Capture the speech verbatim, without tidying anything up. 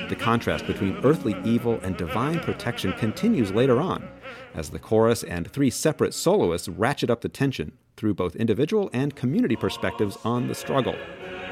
The contrast between earthly evil and divine protection continues later on, as the chorus and three separate soloists ratchet up the tension through both individual and community perspectives on the struggle.